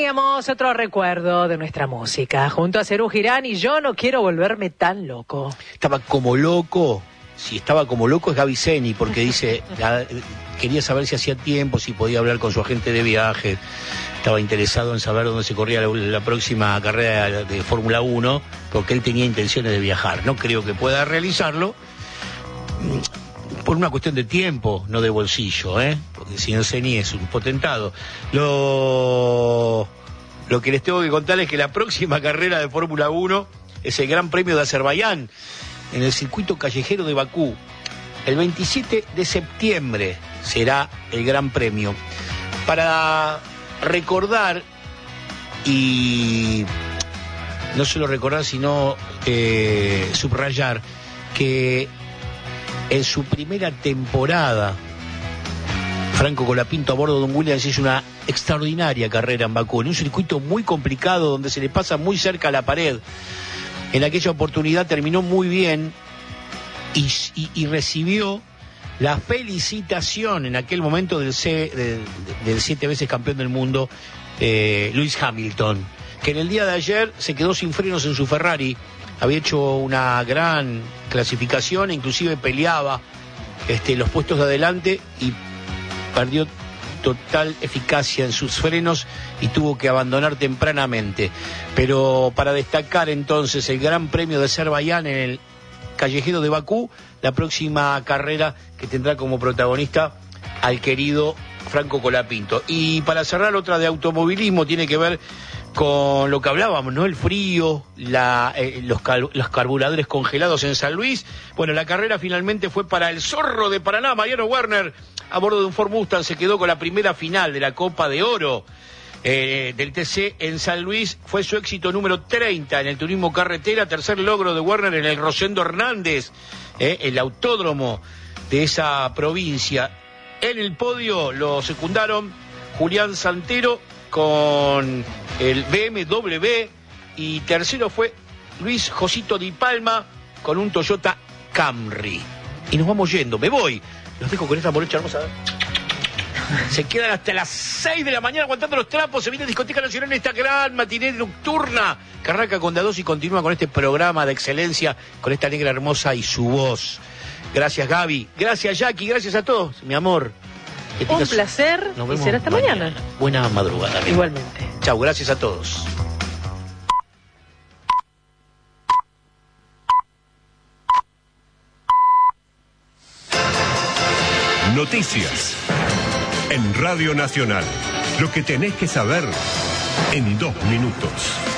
teníamos otro recuerdo de nuestra música. Junto a Serú Girán y Yo no quiero volverme tan loco. Estaba como loco. Si estaba como loco es Gaby Zeni, porque dice, quería saber si hacía tiempo, si podía hablar con su agente de viaje. Estaba interesado en saber dónde se corría la próxima carrera de Fórmula 1, porque él tenía intenciones de viajar. No creo que pueda realizarlo por una cuestión de tiempo, no de bolsillo, porque el señor Zeni es un potentado. Lo que les tengo que contar es que la próxima carrera de Fórmula 1 es el Gran Premio de Azerbaiyán, en el circuito callejero de Bakú. El 27 de septiembre será el Gran Premio. Para recordar, y no solo recordar, sino subrayar, que en su primera temporada Franco Colapinto a bordo de un Williams hizo una extraordinaria carrera en Bakú, en un circuito muy complicado donde se le pasa muy cerca a la pared. En aquella oportunidad terminó muy bien y recibió la felicitación en aquel momento del 7 veces campeón del mundo, Lewis Hamilton, que en el día de ayer se quedó sin frenos en su Ferrari. Había hecho una gran clasificación, inclusive peleaba los puestos de adelante y perdió total eficacia en sus frenos y tuvo que abandonar tempranamente. Pero para destacar entonces el Gran Premio de Azerbaiyán en el callejero de Bakú, la próxima carrera que tendrá como protagonista al querido Franco Colapinto. Y para cerrar, otra de automovilismo, tiene que ver con lo que hablábamos, ¿no? El frío, los carburadores congelados en San Luis. Bueno, la carrera finalmente fue para el Zorro de Paraná. Mariano Werner, a bordo de un Ford Mustang, se quedó con la primera final de la Copa de Oro del TC en San Luis. Fue su éxito número 30 en el turismo carretera, tercer logro de Werner en el Rosendo Hernández, el autódromo de esa provincia. En el podio lo secundaron Julián Santero con el BMW, y tercero fue Luis Josito Di Palma con un Toyota Camry. Y nos vamos yendo, me voy. Los dejo con esta morocha hermosa. Se quedan hasta las 6 de la mañana aguantando los trapos. Se viene Discoteca Nacional en esta gran matiné nocturna que arranca con D2 y continúa con este programa de excelencia, con esta negra hermosa y su voz. Gracias, Gaby. Gracias, Jackie. Gracias a todos, mi amor. Un placer y será hasta mañana. Buena madrugada. Igualmente. Chau, gracias a todos. Noticias en Radio Nacional. Lo que tenés que saber en 2 minutos.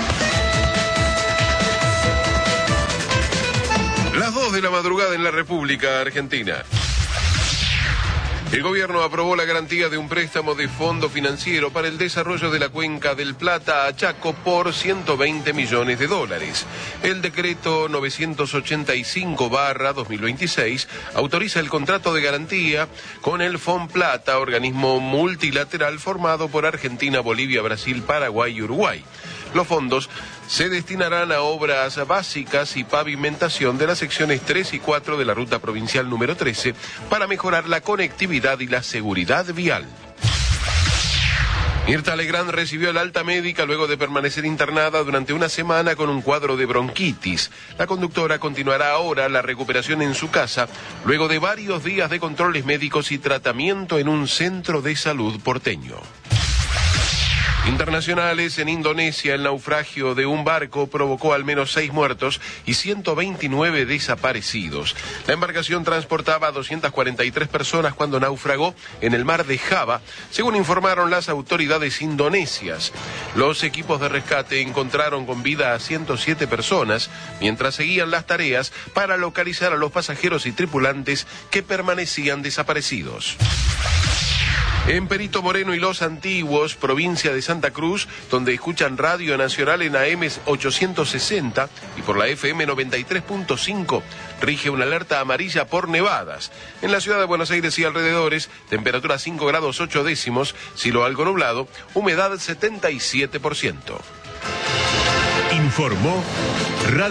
Las 2 de la madrugada en la República Argentina. El gobierno aprobó la garantía de un préstamo de fondo financiero para el desarrollo de la cuenca del Plata a Chaco por $120 millones. El decreto 985/2026 autoriza el contrato de garantía con el FONPLATA, organismo multilateral formado por Argentina, Bolivia, Brasil, Paraguay y Uruguay. Los fondos se destinarán a obras básicas y pavimentación de las secciones 3 y 4 de la ruta provincial número 13 para mejorar la conectividad y la seguridad vial. Mirta Legrand recibió el alta médica luego de permanecer internada durante una semana con un cuadro de bronquitis. La conductora continuará ahora la recuperación en su casa luego de varios días de controles médicos y tratamiento en un centro de salud porteño. Internacionales, en Indonesia, el naufragio de un barco provocó al menos 6 muertos y 129 desaparecidos. La embarcación transportaba a 243 personas cuando naufragó en el mar de Java, según informaron las autoridades indonesias. Los equipos de rescate encontraron con vida a 107 personas, mientras seguían las tareas para localizar a los pasajeros y tripulantes que permanecían desaparecidos. En Perito Moreno y Los Antiguos, provincia de Santa Cruz, donde escuchan Radio Nacional en AM 860 y por la FM 93.5, rige una alerta amarilla por nevadas. En la ciudad de Buenos Aires y alrededores, temperatura 5 grados 8 décimos, cielo algo nublado, humedad 77%. Informó Radio